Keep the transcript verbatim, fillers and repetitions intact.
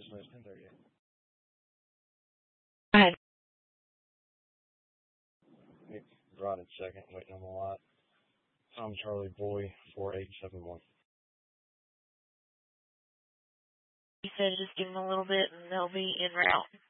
West ten thirty. Go ahead. It's right in second, waiting on the lot. Tom Charlie Boy, four eight seven one. He said just give them a little bit and they'll be en route.